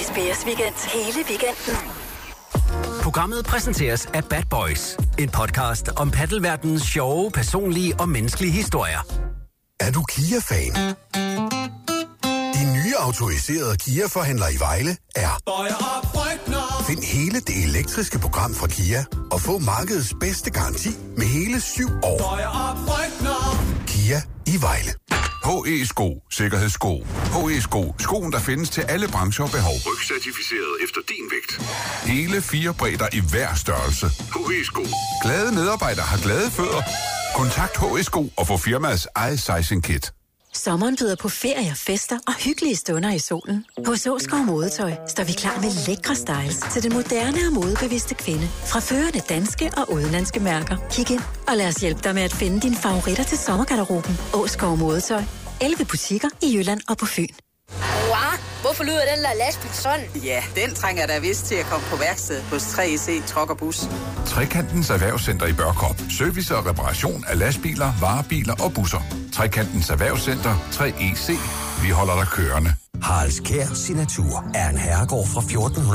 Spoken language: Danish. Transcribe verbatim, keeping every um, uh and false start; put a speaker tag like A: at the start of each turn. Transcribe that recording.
A: S B S Weekend hele weekenden.
B: Programmet præsenteres af Bad Boys. En podcast om paddelverdenens sjove, personlige og menneskelige historier.
C: Er du Kia-fan? De nye autoriserede Kia-forhandlere i Vejle er... Find hele det elektriske program fra Kia og få markedets bedste garanti med hele syv år. Kia i Vejle.
D: H E Sko. Sikkerhedssko. H E Sko. Skoen, der findes til alle brancher og behov.
E: Rygcertificeret efter din vægt.
D: Hele fire bredder i hver størrelse.
E: H E Sko.
D: Glade medarbejdere har glade fødder. Kontakt H E Sko og få firmaets eget sizing kit.
A: Sommeren byder på ferier, fester og hyggelige stunder i solen. Hos Åskov Modetøj står vi klar med lækre styles til den moderne og modebevidste kvinde. Fra førende danske og udenlandske mærker. Kig ind og lad os hjælpe dig med at finde dine favoritter til sommergarderoben. Åskov Modetøj. elleve butikker i Jylland og på Fyn.
F: Wow, hvorfor lyder den der lastbil sådan?
G: Ja, den trænger der vist til at komme på værksted hos tre E C Truck og Bus.
D: Trekantens Erhvervscenter i Børkop. Service og reparation af lastbiler, varebiler og busser. Trekantens Erhvervscenter. tre E C. Vi holder dig kørende.
B: Haralds Kjær Signatur er en herregård fra fjorten